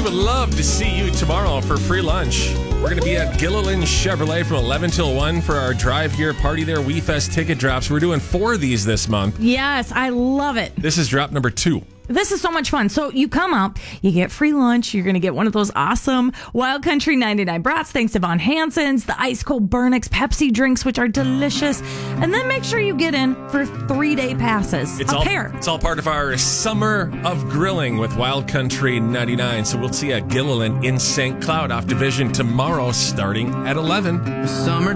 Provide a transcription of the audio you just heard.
would love to see you tomorrow for free lunch. We're going to be at Gilliland Chevrolet from 11 till 1 for our Drive Here Party There WeFest ticket drops. We're doing 4 of these this month. Yes, I love it. This is drop number 2. This is so much fun. So you come up, you get free lunch. You're going to get one of those awesome Wild Country 99 brats, thanks to Von Hansen's, the ice cold Burnix Pepsi drinks, which are delicious. And then make sure you get in for 3-day passes. It's all part of our Summer of Grilling with Wild Country 99. So we'll see you at Gilliland in St. Cloud off Division tomorrow starting at 11. Summer